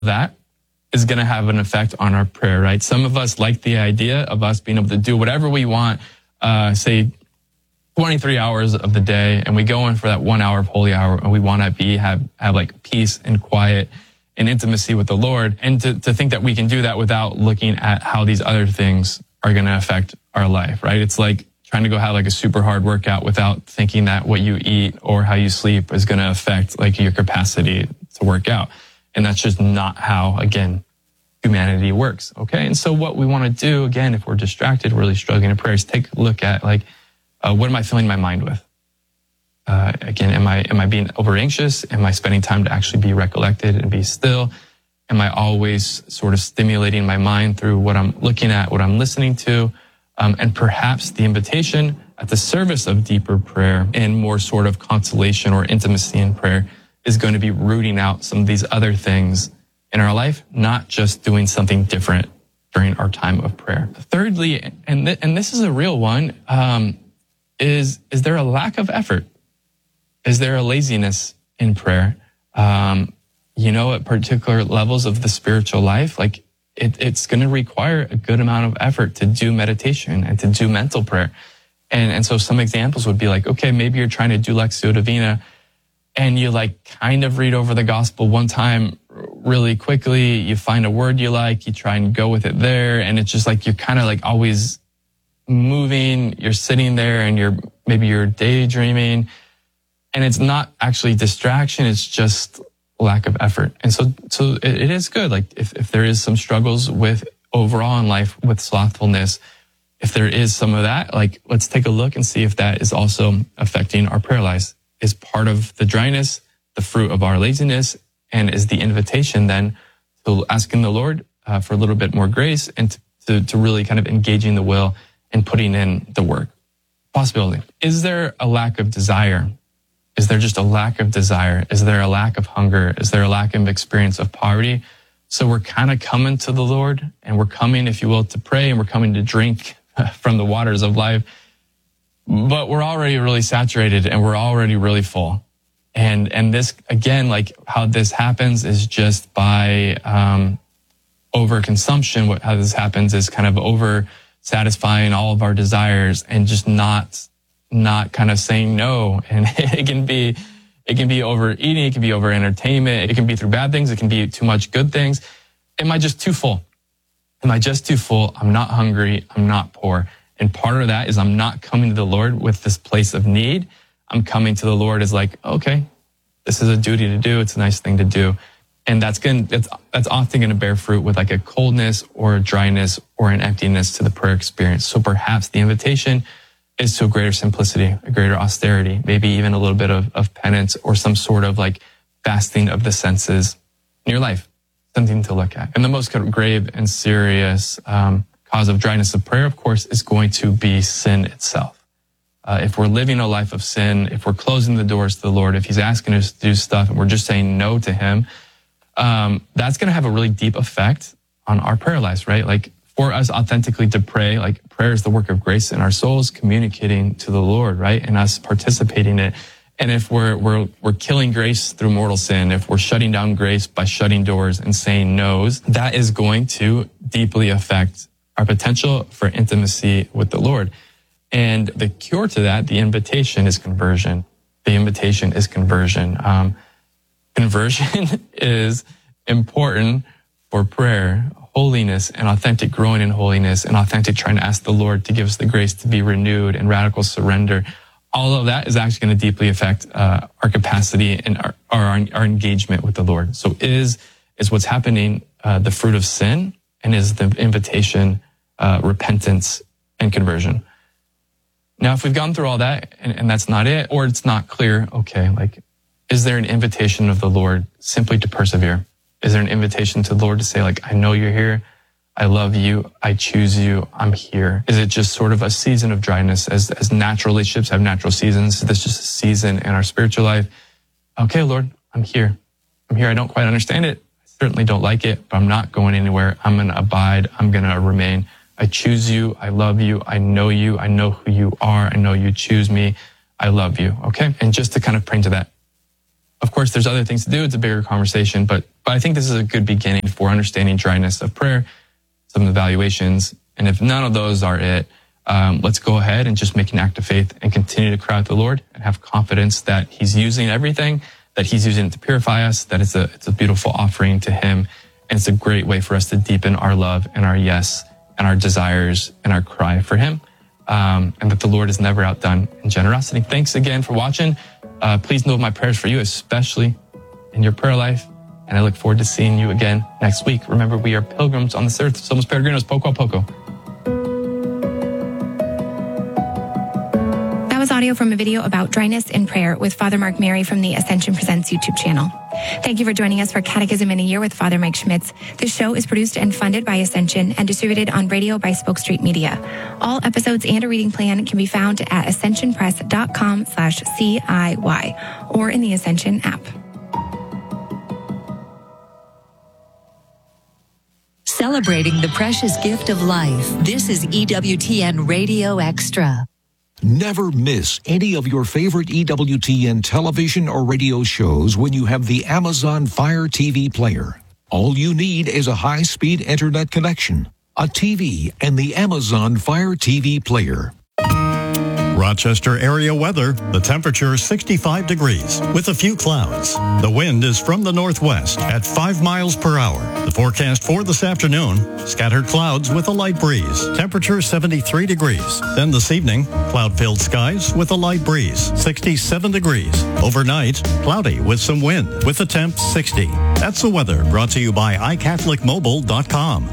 That is going to have an effect on our prayer, right? Some of us like the idea of us being able to do whatever we want, say 23 hours of the day, and we go in for that 1 hour of holy hour, and we want to have like peace and quiet and intimacy with the Lord. And to think that we can do that without looking at how these other things are going to affect our life, right? It's like trying to go have like a super hard workout without thinking that what you eat or how you sleep is going to affect like your capacity to work out. And that's just not how, again, humanity works, okay? And so what we want to do, again, if we're distracted, really struggling in prayer, is take a look at like, what am I filling my mind with? Again, am I being over anxious? Am I spending time to actually be recollected and be still? Am I always sort of stimulating my mind through what I'm looking at, what I'm listening to? And perhaps the invitation at the service of deeper prayer and more sort of consolation or intimacy in prayer is going to be rooting out some of these other things in our life, not just doing something different during our time of prayer. Thirdly, and this is a real one, is there a lack of effort? Is there a laziness in prayer? At particular levels of the spiritual life, like it's going to require a good amount of effort to do meditation and to do mental prayer. And so some examples would be like, okay, maybe you're trying to do Lectio Divina and you like kind of read over the gospel one time really quickly. You find a word you like, you try and go with it there. And it's just like, you're kind of like always moving, you're sitting there and you're daydreaming, and it's not actually distraction. It's just lack of effort. And so it is good. Like if there is some struggles with overall in life with slothfulness, if there is some of that, like let's take a look and see if that is also affecting our prayer lives. Is part of the dryness the fruit of our laziness, and is the invitation then to asking the Lord for a little bit more grace and to really kind of engaging the will and putting in the work. Possibility. Is there a lack of desire? Is there just a lack of desire? Is there a lack of hunger? Is there a lack of experience of poverty? So we're kind of coming to the Lord, and we're coming, if you will, to pray, and we're coming to drink from the waters of life. But we're already really saturated and we're already really full. And this, again, like how this happens is just by overconsumption. How this happens is kind of over satisfying all of our desires and just not kind of saying no. And it can be overeating, it can be over entertainment, it can be through bad things, it can be too much good things. Am I just too full? Am I just too full? I'm not hungry, I'm not poor. And part of that is I'm not coming to the Lord with this place of need. I'm coming to the Lord as like, okay, this is a duty to do. It's a nice thing to do. And that's often going to bear fruit with like a coldness or a dryness or an emptiness to the prayer experience. So perhaps the invitation is to a greater simplicity, a greater austerity, maybe even a little bit of penance or some sort of like fasting of the senses in your life, something to look at. And the most kind of grave and serious cause of dryness of prayer, of course, is going to be sin itself. If we're living a life of sin, if we're closing the doors to the Lord, if he's asking us to do stuff and we're just saying no to him, that's going to have a really deep effect on our prayer lives, right? Like for us authentically to pray, like prayer is the work of grace in our souls, communicating to the Lord, right? And us participating in it. And if we're killing grace through mortal sin, if we're shutting down grace by shutting doors and saying no's, that is going to deeply affect our potential for intimacy with the Lord. And the cure to that, the invitation is conversion. The invitation is conversion. Conversion is important for prayer, holiness and authentic growing in holiness and authentic trying to ask the Lord to give us the grace to be renewed and radical surrender. All of that is actually going to deeply affect our capacity and our engagement with the Lord. So is what's happening the fruit of sin, and is the invitation repentance and conversion. Now, if we've gone through all that and that's not it, or it's not clear, okay, like, is there an invitation of the Lord simply to persevere? Is there an invitation to the Lord to say, like, I know you're here, I love you, I choose you, I'm here? Is it just sort of a season of dryness as natural relationships have natural seasons? Is this just a season in our spiritual life? Okay, Lord, I'm here. I'm here. I don't quite understand it. I certainly don't like it, but I'm not going anywhere. I'm going to abide. I'm going to remain. I choose you. I love you. I know you. I know who you are. I know you choose me. I love you. Okay. And just to kind of pray into that. Of course, there's other things to do. It's a bigger conversation, but I think this is a good beginning for understanding dryness of prayer, some evaluations. And if none of those are it, let's go ahead and just make an act of faith and continue to cry out to the Lord and have confidence that he's using everything, that he's using it to purify us, that it's a beautiful offering to him. And it's a great way for us to deepen our love and our yes and our desires and our cry for him. And that the Lord is never outdone in generosity. Thanks again for watching. Please know my prayers for you, especially in your prayer life. And I look forward to seeing you again next week. Remember, we are pilgrims on this earth. Somos peregrinos, poco a poco. That was audio from a video about dryness in prayer with Father Mark Mary from the Ascension Presents YouTube channel. Thank you for joining us for Catechism in a Year with Father Mike Schmitz. This show is produced and funded by Ascension and distributed on radio by Spoke Street Media. All episodes and a reading plan can be found at ascensionpress.com/CIY or in the Ascension app. Celebrating the precious gift of life. This is EWTN Radio Extra. Never miss any of your favorite EWTN television or radio shows when you have the Amazon Fire TV player. All you need is a high-speed internet connection, a TV, and the Amazon Fire TV player. Rochester area weather. The temperature 65 degrees with a few clouds. The wind is from the northwest at 5 miles per hour. The forecast for this afternoon, scattered clouds with a light breeze. Temperature 73 degrees. Then this evening, cloud-filled skies with a light breeze. 67 degrees. Overnight, cloudy with some wind with a temp 60. That's the weather brought to you by iCatholicMobile.com.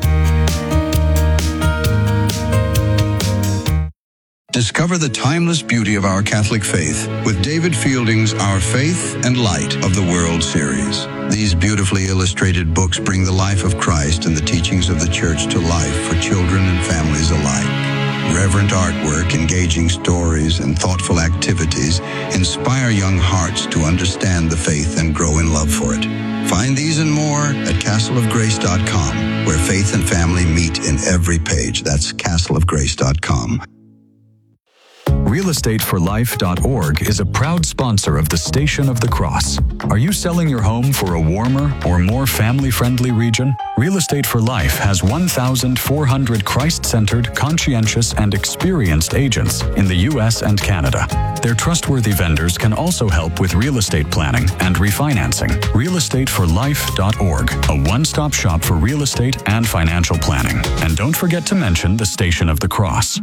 Discover the timeless beauty of our Catholic faith with David Fielding's Our Faith and Light of the World series. These beautifully illustrated books bring the life of Christ and the teachings of the Church to life for children and families alike. Reverent artwork, engaging stories, and thoughtful activities inspire young hearts to understand the faith and grow in love for it. Find these and more at castleofgrace.com, where faith and family meet in every page. That's castleofgrace.com. RealEstateForLife.org is a proud sponsor of the Station of the Cross. Are you selling your home for a warmer or more family-friendly region? Real Estate for Life has 1,400 Christ-centered, conscientious, and experienced agents in the U.S. and Canada. Their trustworthy vendors can also help with real estate planning and refinancing. RealEstateForLife.org, a one-stop shop for real estate and financial planning. And don't forget to mention the Station of the Cross.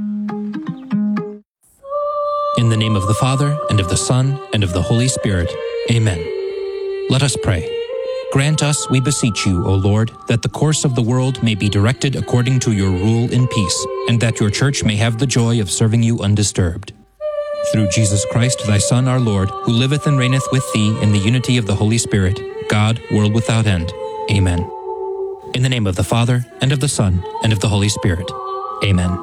In the name of the Father, and of the Son, and of the Holy Spirit. Amen. Let us pray. Grant us, we beseech you, O Lord, that the course of the world may be directed according to your rule in peace, and that your Church may have the joy of serving you undisturbed. Through Jesus Christ, thy Son, our Lord, who liveth and reigneth with thee in the unity of the Holy Spirit, God, world without end. Amen. In the name of the Father, and of the Son, and of the Holy Spirit. Amen.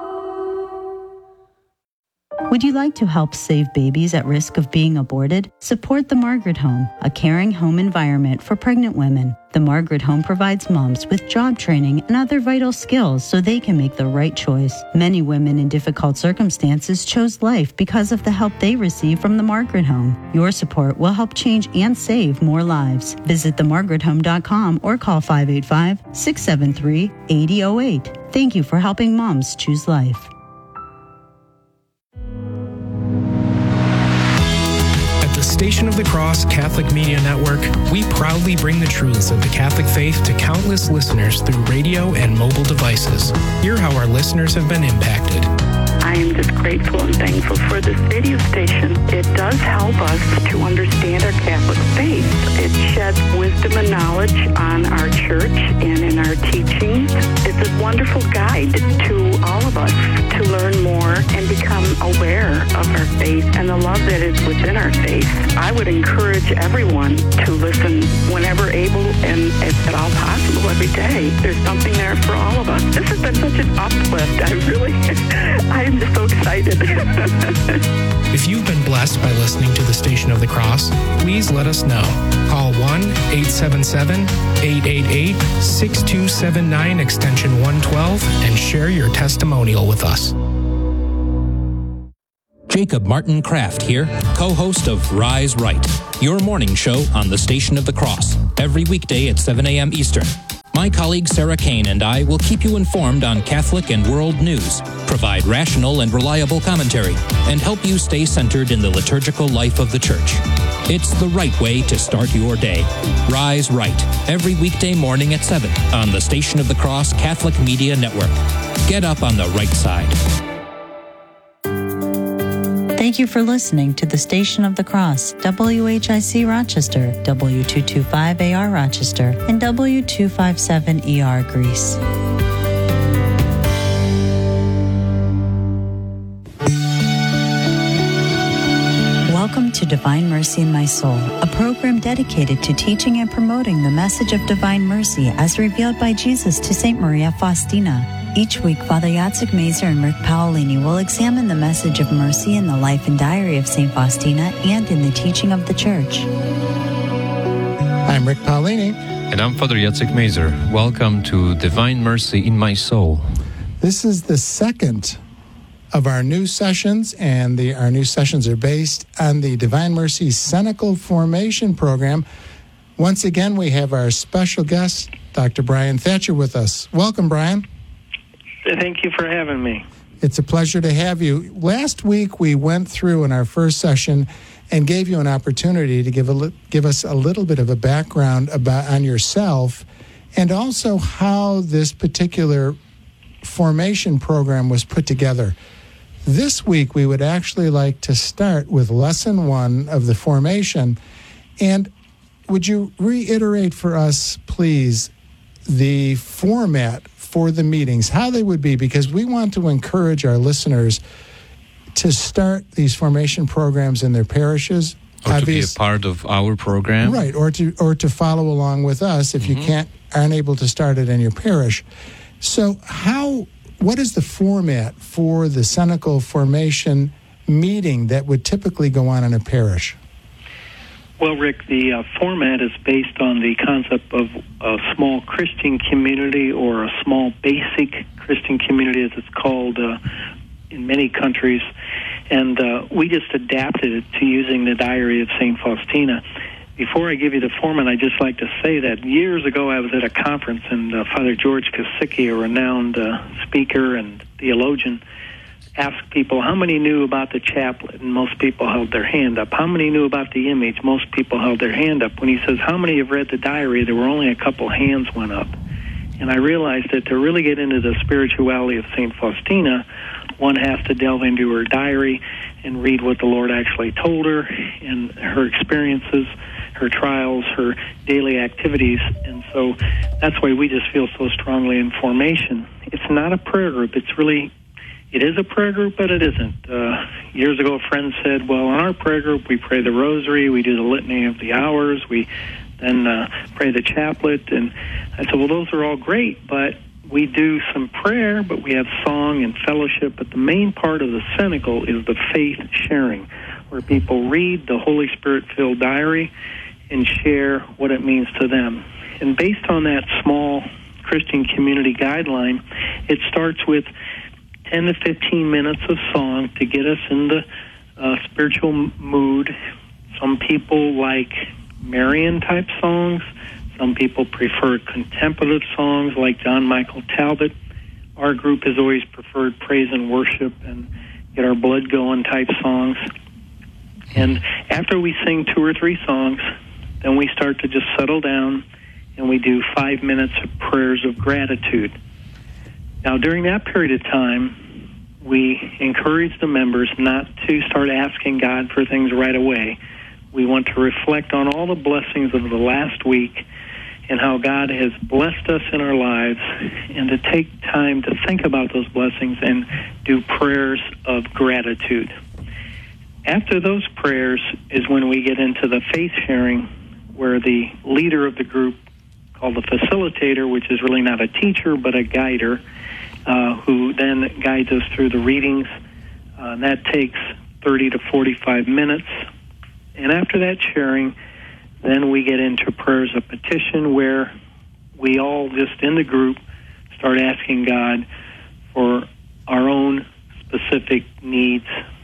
Would you like to help save babies at risk of being aborted? Support the Margaret Home, a caring home environment for pregnant women. The Margaret Home provides moms with job training and other vital skills so they can make the right choice. Many women in difficult circumstances chose life because of the help they receive from the Margaret Home. Your support will help change and save more lives. Visit themargarethome.com or call 585-673-8008. Thank you for helping moms choose life. The Station of the Cross Catholic Media Network, we proudly bring the truths of the Catholic faith to countless listeners through radio and mobile devices. Hear how our listeners have been impacted. I am just grateful and thankful for this radio station. It does help us to understand our Catholic faith. It sheds wisdom and knowledge on our church and in our teachings. It's a wonderful guide to all of us to learn more and become aware of our faith and the love that is within our faith. I would encourage everyone to listen whenever able and if at all possible every day. There's something there for all of us. This has been such an uplift. I'm just so excited. If you've been blessed by listening to the Station of the Cross, please let us know. Call 1-877-888-6279 extension 112 and share your testimonial with us. Jacob Martin Kraft here, co-host of Rise Right, your morning show on the Station of the Cross, every weekday at 7 a.m. Eastern. My colleague Sarah Kane and I will keep you informed on Catholic and world news, provide rational and reliable commentary, and help you stay centered in the liturgical life of the Church. It's the right way to start your day. Rise Right, every weekday morning at 7 on the Station of the Cross Catholic Media Network. Get up on the right side. Thank you for listening to the Station of the Cross, WHIC Rochester, W225AR Rochester, and W257ER Greece. Welcome to Divine Mercy in My Soul, a program dedicated to teaching and promoting the message of divine mercy as revealed by Jesus to St. Maria Faustina. Each week, Father Jacek Mazer and Rick Paolini will examine the message of mercy in the life and diary of St. Faustina and in the teaching of the Church. I'm Rick Paolini. And I'm Father Jacek Mazer. Welcome to Divine Mercy in My Soul. This is the second of our new sessions, and our new sessions are based on the Divine Mercy Cenacle Formation Program. Once again, we have our special guest, Dr. Brian Thatcher, with us. Welcome, Brian. Thank you for having me. It's a pleasure to have you. Last week, we went through in our first session and gave you an opportunity to give us a little bit of a background on yourself and also how this particular formation program was put together. This week, we would actually like to start with Lesson 1 of the formation. And would you reiterate for us, please, the format for the meetings, how they would be, because we want to encourage our listeners to start these formation programs in their parishes. Or to be a part of our program. Right, or to follow along with us if you aren't able to start it in your parish. So what is the format for the Cenacle Formation meeting that would typically go on in a parish? Well, Rick, the format is based on the concept of a small Christian community, or a small basic Christian community, as it's called in many countries. And we just adapted it to using the diary of St. Faustina. Before I give you the format, I'd just like to say that years ago I was at a conference, and Father George Kosicki, a renowned speaker and theologian, asked people how many knew about the chaplet, and most people held their hand up. How many knew about the image? Most people held their hand up. When he says, how many have read the diary, there were only a couple hands went up. And I realized that to really get into the spirituality of St. Faustina, one has to delve into her diary and read what the Lord actually told her and her experiences, her trials, her daily activities. And so that's why we just feel so strongly in formation. It's not a prayer group. It is a prayer group, but it isn't. Years ago, a friend said, well, in our prayer group, we pray the rosary, we do the litany of the hours, we then pray the chaplet. And I said, well, those are all great, but we do some prayer, but we have song and fellowship. But the main part of the Cenacle is the faith sharing, where people read the Holy Spirit-filled diary and share what it means to them. And based on that small Christian community guideline, it starts with 10 to 15 minutes of song to get us in the spiritual mood. Some people like Marian-type songs. Some people prefer contemplative songs like John Michael Talbot. Our group has always preferred praise and worship and get our blood going type songs. And after we sing 2 or 3 songs, then we start to just settle down and we do 5 minutes of prayers of gratitude. Now, during that period of time, we encourage the members not to start asking God for things right away. We want to reflect on all the blessings of the last week and how God has blessed us in our lives, and to take time to think about those blessings and do prayers of gratitude. After those prayers is when we get into the faith sharing, where the leader of the group, called the facilitator, which is really not a teacher but a guider, who then guides us through the readings. That takes 30 to 45 minutes. And after that sharing, then we get into prayers of petition, where we all just in the group start asking God for our own specific needs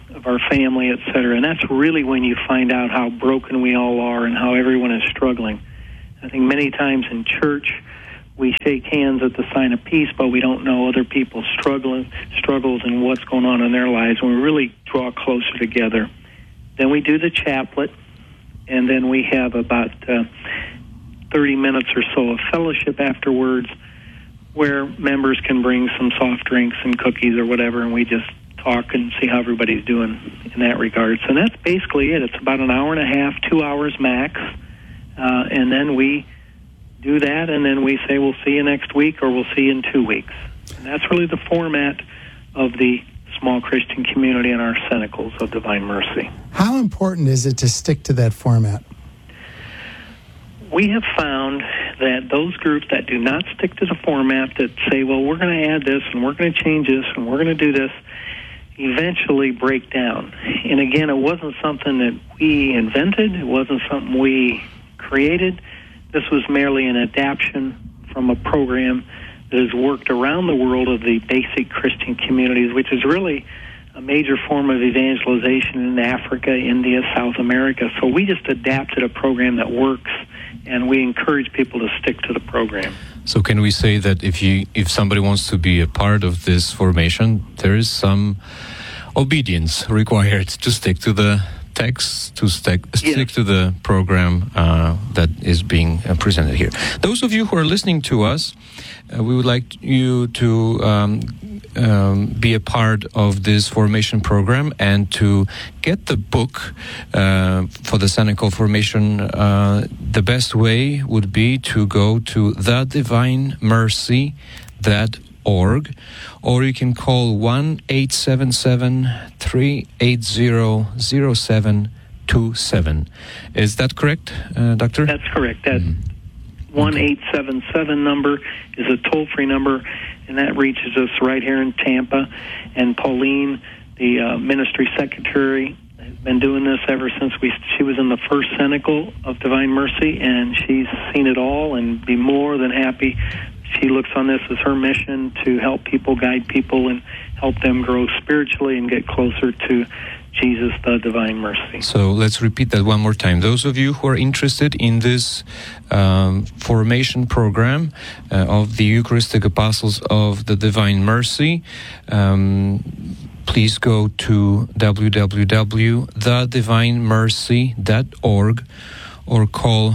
of our family, etc. And that's really when you find out how broken we all are and how everyone is struggling. I think many times in church, we shake hands at the sign of peace, but we don't know other people's struggles and what's going on in their lives, and we really draw closer together. Then we do the chaplet, and then we have about 30 minutes or so of fellowship afterwards, where members can bring some soft drinks and cookies or whatever, and we just talk and see how everybody's doing in that regard. So that's basically it. It's about an hour and a half, 2 hours max, and then we do that, and then we say we'll see you next week or we'll see you in 2 weeks. And that's really the format of the small Christian community in our Cenacles of Divine Mercy. How important is it to stick to that format? We have found that those groups that do not stick to the format, that say, well, we're going to add this and we're going to change this and we're going to do this, eventually break down. And again, it wasn't something that we invented. It wasn't something we created. This was merely an adaptation from a program that has worked around the world of the basic Christian communities, which is really a major form of evangelization in Africa, India, South America. So we just adapted a program that works, and we encourage people to stick to the program. So can we say that if somebody wants to be a part of this formation, there is some obedience required to stick to the text, to stick to the program that is being presented here. Those of you who are listening to us, we would like you to be a part of this formation program and to get the book for the Cenacle formation. The best way would be to go to thedivinemercy.org, or you can call 1-877-380-0727. Is that correct, Doctor? That's correct. That 1-877 number is a toll-free number, and that reaches us right here in Tampa. And Pauline, the ministry secretary, has been doing this ever since she was in the first Cenacle of Divine Mercy, and she's seen it all and be more than happy. She looks on this as her mission to help people, guide people, and help them grow spiritually and get closer to Jesus, the Divine Mercy. So let's repeat that one more time. Those of you who are interested in this formation program of the Eucharistic Apostles of the Divine Mercy, please go to www.thedivinemercy.org or call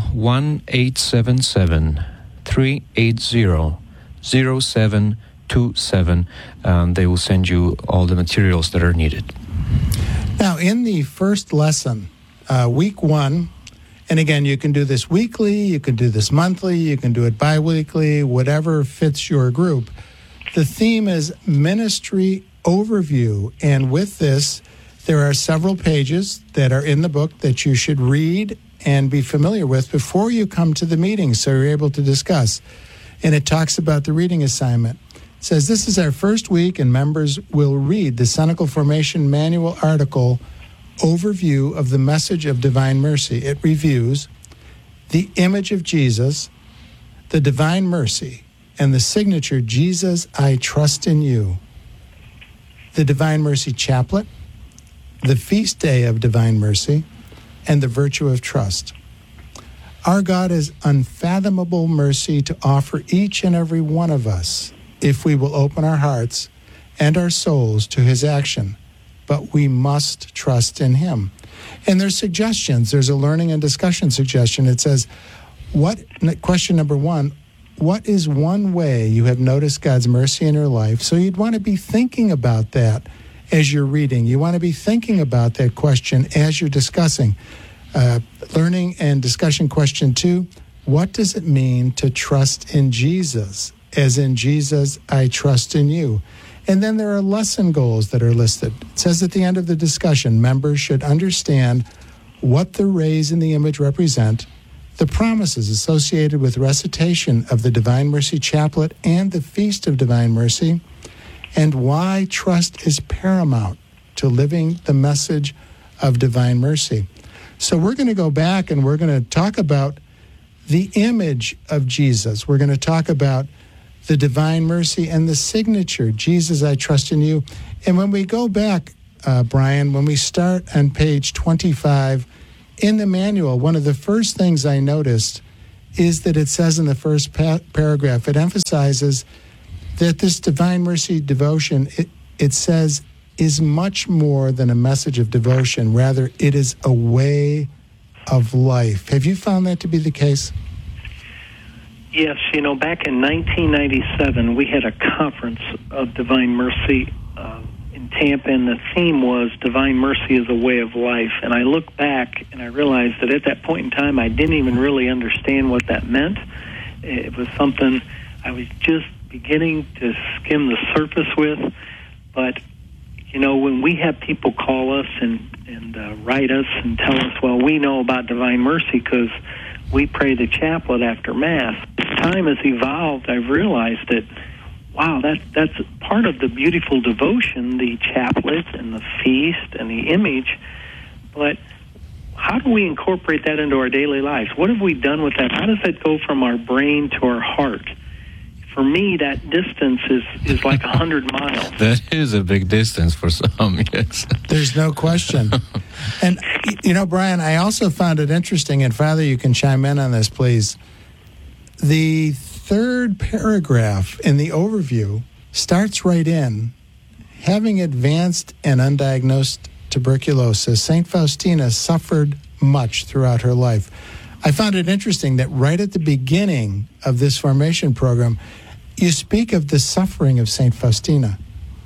1-877-380-0727. They will send you all the materials that are needed. Now, in the first lesson, week 1, and again, you can do this weekly, you can do this monthly, you can do it bi-weekly, whatever fits your group. The theme is ministry overview, and with this, there are several pages that are in the book that you should read and be familiar with before you come to the meeting so you're able to discuss. And it talks about the reading assignment. It says this is our first week, and members will read the Cenacle Formation Manual article, Overview of the Message of Divine Mercy. It reviews the image of Jesus, the Divine Mercy, and the signature, Jesus, I Trust in You, the Divine Mercy Chaplet, the Feast Day of Divine Mercy, and the Virtue of Trust. Our God has unfathomable mercy to offer each and every one of us if we will open our hearts and our souls to his action, but we must trust in him. And there's suggestions. There's a learning and discussion suggestion. It says, question number 1, what is one way you have noticed God's mercy in your life? So you'd want to be thinking about that as you're reading. You want to be thinking about that question as you're discussing. Learning and discussion question 2, what does it mean to trust in Jesus? As in, Jesus, I trust in you. And then there are lesson goals that are listed. It says at the end of the discussion, members should understand what the rays in the image represent, the promises associated with recitation of the Divine Mercy Chaplet and the Feast of Divine Mercy, and why trust is paramount to living the message of Divine Mercy. So we're going to go back and we're going to talk about the image of Jesus. We're going to talk about the Divine Mercy and the signature, Jesus, I Trust in You. And when we go back, Brian, when we start on page 25 in the manual, one of the first things I noticed is that it says in the first paragraph, it emphasizes that this Divine Mercy devotion, it says, is much more than a message of devotion. Rather, it is a way of life. Have you found that to be the case? Yes, back in 1997, we had a conference of Divine Mercy in Tampa, and the theme was Divine Mercy is a way of life. And I look back, and I realized that at that point in time, I didn't even really understand what that meant. It was something I was just beginning to skim the surface with. But, when we have people call us and write us and tell us, well, we know about Divine Mercy because we pray the chaplet after Mass. As time has evolved, I've realized that, wow, that's part of the beautiful devotion, the chaplet and the feast and the image. But how do we incorporate that into our daily lives? What have we done with that? How does that go from our brain to our heart? For me, that distance is like 100 miles. That is a big distance for some, yes. There's no question. And, Brian, I also found it interesting, and Father, you can chime in on this, please. The third paragraph in the overview starts right in, having advanced and undiagnosed tuberculosis, St. Faustina suffered much throughout her life. I found it interesting that right at the beginning of this formation program, you speak of the suffering of St. Faustina.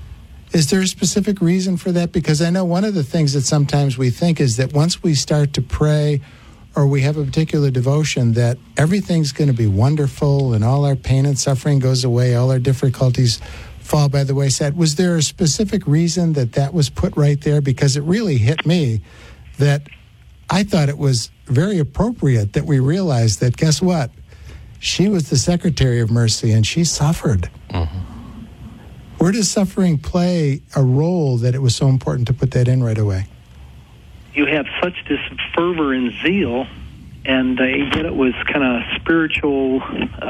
Is there a specific reason for that? Because I know one of the things that sometimes we think is that once we start to pray or we have a particular devotion, that everything's going to be wonderful and all our pain and suffering goes away, all our difficulties fall by the wayside. Was there a specific reason that was put right there? Because it really hit me that I thought it was very appropriate that we realized that, guess what? She was the Secretary of Mercy, and she suffered. Mm-hmm. Where does suffering play a role that it was so important to put that in right away? You have such this fervor and zeal, and yet it was kind of spiritual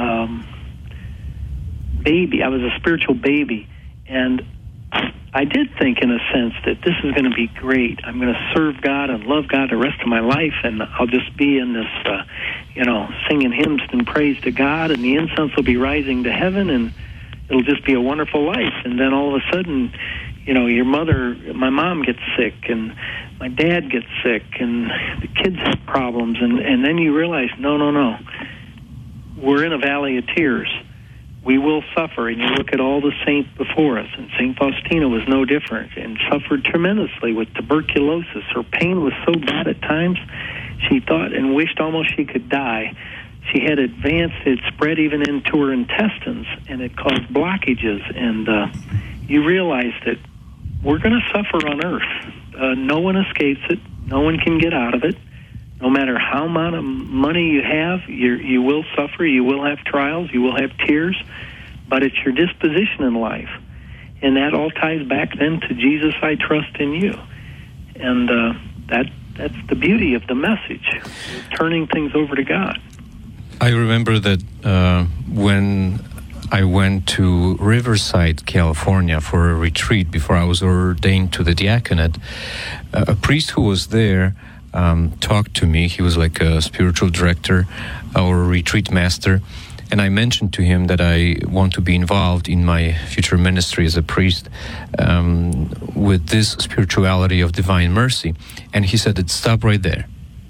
baby. I was a spiritual baby, and I did think, in a sense, that this is going to be great. I'm going to serve God and love God the rest of my life, and I'll just be in this, singing hymns and praise to God, and the incense will be rising to heaven, and it'll just be a wonderful life. And then all of a sudden, my mom gets sick, and my dad gets sick, and the kids have problems, and then you realize, no. We're in a valley of tears. We will suffer, and you look at all the saints before us, and St. Faustina was no different and suffered tremendously with tuberculosis. Her pain was so bad at times, she thought and wished almost she could die. She had advanced, it spread even into her intestines, and it caused blockages. And you realize that we're going to suffer on earth. No one escapes it. No one can get out of it. No matter how amount of money you have, you will suffer. You will have trials. You will have tears. But it's your disposition in life. And that all ties back then to Jesus, I trust in you. And that's the beauty of the message, turning things over to God. I remember that when I went to Riverside, California for a retreat before I was ordained to the diaconate, a priest who was there talked to me. He was like a spiritual director or a retreat master. And I mentioned to him that I want to be involved in my future ministry as a priest with this spirituality of Divine Mercy. And he said, stop right there.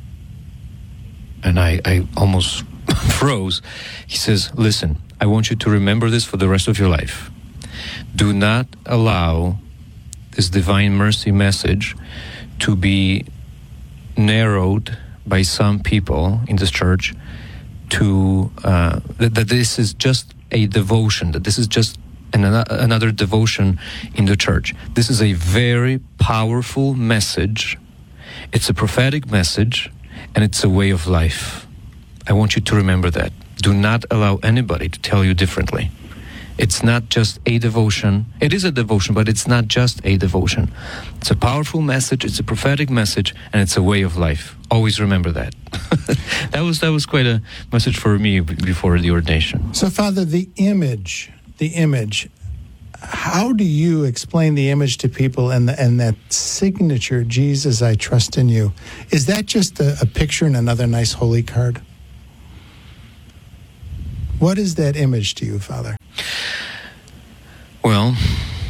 And I almost froze. He says, listen, I want you to remember this for the rest of your life. Do not allow this Divine Mercy message to be narrowed by some people in this church to that this is just a devotion, that this is just another devotion in the church. This is a very powerful message. It's a prophetic message, and it's a way of life. I want you to remember that. Do not allow anybody to tell you differently. It's not just a devotion. It is a devotion, but it's not just a devotion. It's a powerful message, it's a prophetic message, and it's a way of life. Always remember that. That was quite a message for me before the ordination. So, Father, the image, how do you explain the image to people and that signature, Jesus, I trust in you? Is that just a picture and another nice holy card? What is that image to you, Father? Well,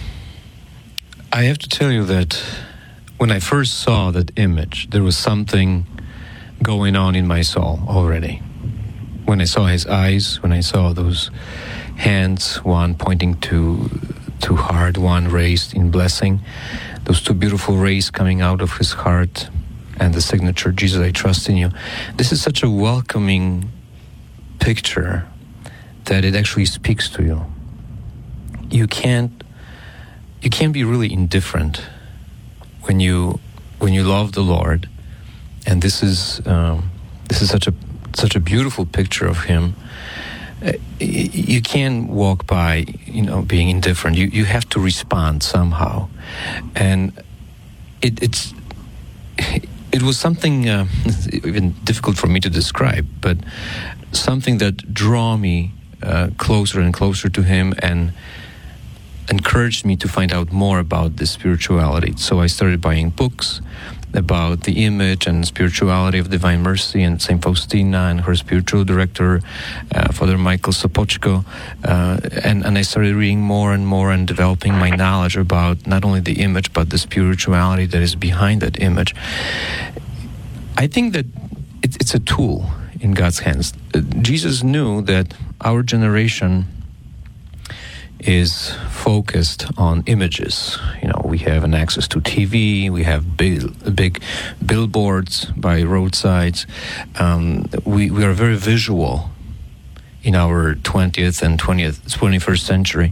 I have to tell you that when I first saw that image, there was something going on in my soul already. When I saw his eyes, when I saw those hands, one pointing to heart, one raised in blessing, those two beautiful rays coming out of his heart, and the signature, Jesus, I trust in you. This is such a welcoming picture that it actually speaks to you. You can't be really indifferent when you love the Lord, and this is such a beautiful picture of him. You can't walk by, being indifferent. You have to respond somehow, and it was something even difficult for me to describe, but something that drew me closer and closer to him and encouraged me to find out more about this spirituality. So I started buying books about the image and spirituality of Divine Mercy and St. Faustina and her spiritual director, Father Michael Sopochko, and I started reading more and more and developing my knowledge about not only the image but the spirituality that is behind that image. I think that it's a tool in God's hands. Jesus knew that our generation is focused on images. We have an access to TV, we have big billboards by roadsides. We are very visual in our 20th and 21st century.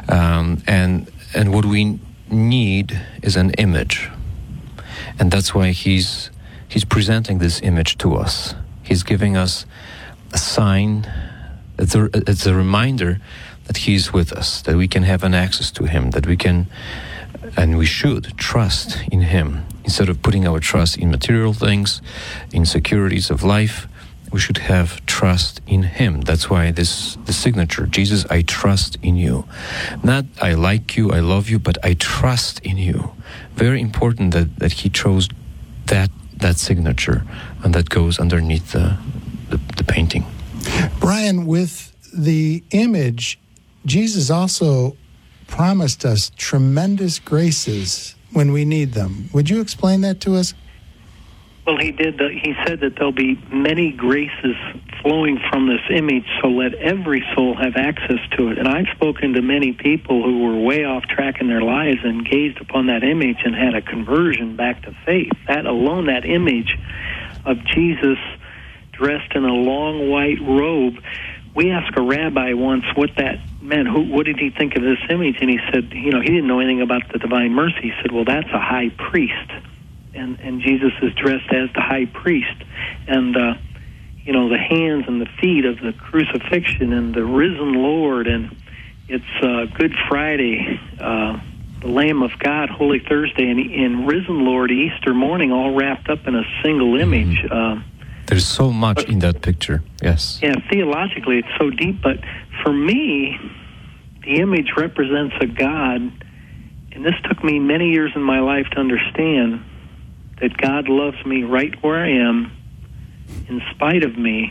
And what we need is an image. And that's why he's presenting this image to us. He's giving us a sign. It's a reminder that he's with us, that we can have an access to him, that we can and we should trust in him. Instead of putting our trust in material things, in securities of life, we should have trust in him. That's why the signature, Jesus, I trust in you. Not I like you, I love you, but I trust in you. Very important that he chose that signature, and that goes underneath the painting. Brian, with the image, Jesus also promised us tremendous graces when we need them. Would you explain that to us? Well, he did. He said that there'll be many graces flowing from this image, so let every soul have access to it. And I've spoken to many people who were way off track in their lives and gazed upon that image and had a conversion back to faith. That alone, that image of Jesus dressed in a long white robe. We asked a rabbi once what that meant. What did he think of this image? And he said, he didn't know anything about the Divine Mercy. He said, well, that's a high priest. And Jesus is dressed as the high priest. And, the hands and the feet of the crucifixion and the risen Lord. And it's Good Friday, the Lamb of God, Holy Thursday, and risen Lord, Easter morning, all wrapped up in a single image. There's so much in that picture, yes. Yeah, theologically it's so deep, but for me, the image represents a God, and this took me many years in my life to understand that God loves me right where I am, in spite of me.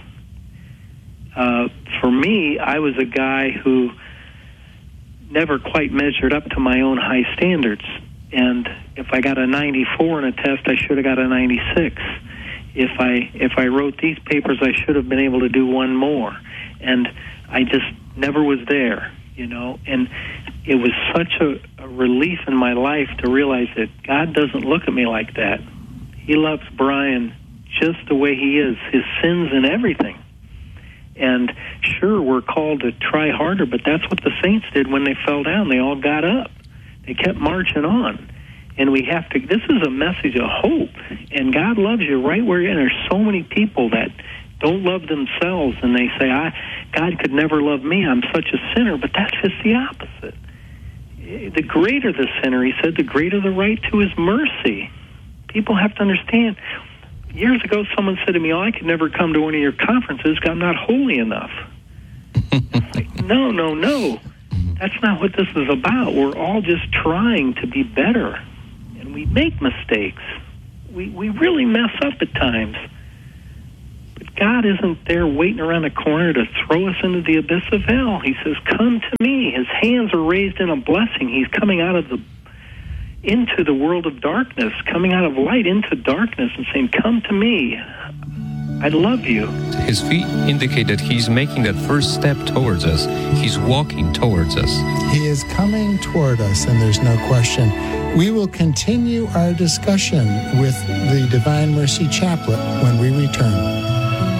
For me, I was a guy who never quite measured up to my own high standards, and if I got a 94 in a test, I should have got a 96. If I wrote these papers, I should have been able to do one more. And I just never was there, And it was such a relief in my life to realize that God doesn't look at me like that. He loves Brian just the way he is, his sins and everything. And sure, we're called to try harder, but that's what the saints did when they fell down. They all got up. They kept marching on. And we have to, this is a message of hope. And God loves you right where you're in. There's so many people that don't love themselves, and they say, God could never love me. I'm such a sinner. But that's just the opposite. The greater the sinner, he said, the greater the right to his mercy. People have to understand. Years ago, someone said to me, I could never come to one of your conferences because I'm not holy enough. It's like, no. That's not what this is about. We're all just trying to be better. And we make mistakes. We really mess up at times. But God isn't there waiting around the corner to throw us into the abyss of hell. He says, come to me. His hands are raised in a blessing. He's coming into the world of darkness, coming out of light into darkness and saying, come to me. I love you. His feet indicate that he's making that first step towards us. He's walking towards us. He is coming toward us, and there's no question. We will continue our discussion with the Divine Mercy Chaplet when we return.